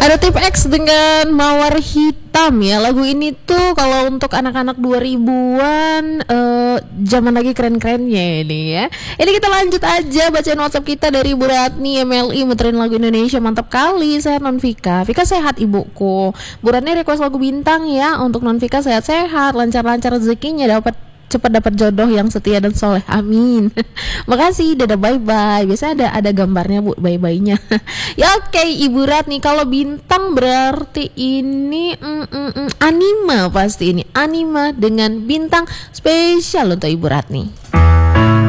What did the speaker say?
Ada Tip X dengan Mawar Hitam ya. Lagu ini tuh kalau untuk anak-anak 2000-an zaman lagi keren-kerennya ini ya. Ini kita lanjut aja bacain WhatsApp kita dari Bu Ratni MLI, muterin lagu Indonesia mantap kali. Saya Non Vika. Vika sehat ibuku. Bu Ratni request lagu Bintang ya. Untuk Non Vika sehat-sehat, lancar-lancar rezekinya, cepat dapat jodoh yang setia dan soleh, amin. Makasih, dadah, bye bye. Biasa ada gambarnya Bu, bye bye nya. Ya oke, Ibu Ratni, kalau Bintang berarti ini anime, pasti ini anime dengan bintang spesial untuk Ibu Ratni.